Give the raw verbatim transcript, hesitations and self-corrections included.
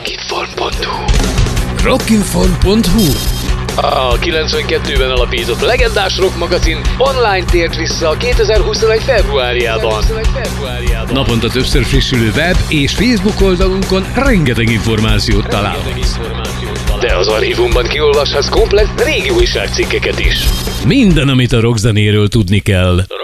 rockinform pont hu rockinform pont hu A kilencvenkettőben alapított legendás rock magazin online tért vissza a kétezer-huszonegy februárjában. Naponta többször frissülő web és Facebook oldalunkon rengeteg információt találhatsz. De az archívumban kiolvashatsz komplett régi újságcikkeket is. Minden, amit a rockzenéről tudni kell.